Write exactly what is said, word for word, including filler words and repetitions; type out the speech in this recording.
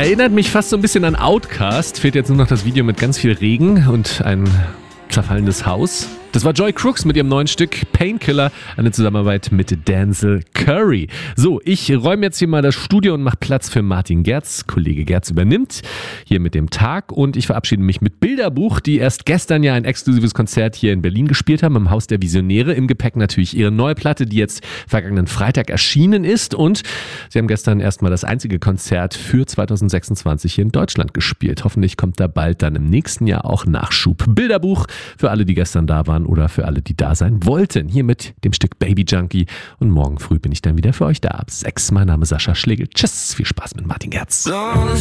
Erinnert mich fast so ein bisschen an Outkast. Fehlt jetzt nur noch das Video mit ganz viel Regen und ein zerfallendes Haus. Das war Joy Crooks mit ihrem neuen Stück Painkiller, eine Zusammenarbeit mit Denzel Curry. So, ich räume jetzt hier mal das Studio und mache Platz für Martin Gerz. Kollege Gerz übernimmt hier mit dem Tag und ich verabschiede mich mit Bilderbuch, die erst gestern ja ein exklusives Konzert hier in Berlin gespielt haben, im Haus der Visionäre. Im Gepäck natürlich ihre neue Platte, die jetzt vergangenen Freitag erschienen ist und sie haben gestern erstmal das einzige Konzert für zwanzig sechsundzwanzig hier in Deutschland gespielt. Hoffentlich kommt da bald dann im nächsten Jahr auch Nachschub. Bilderbuch für alle, die gestern da waren oder für alle, die da sein wollten. Hier mit dem Stück Baby Junkie. Und morgen früh bin ich dann wieder für euch da ab sechs. Mein Name ist Sascha Schlegel. Tschüss, viel Spaß mit Martin Gerz. Don't